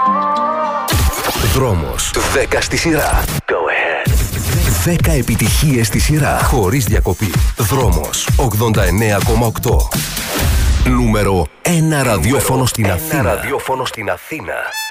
Δρόμος 10 στη σειρά. Go ahead. 10 επιτυχίες στη σειρά, χωρίς διακοπή. Δρόμος 89,8. Νούμερο 1 ραδιόφωνο στην Αθήνα.